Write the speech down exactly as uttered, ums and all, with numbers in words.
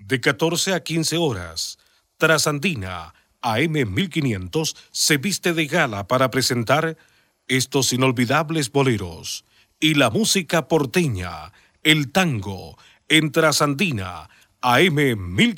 de catorce a quince horas. Trasandina A M mil quinientos se viste de gala para presentar estos inolvidables boleros y la música porteña, el tango, en Trasandina A M mil quinientos.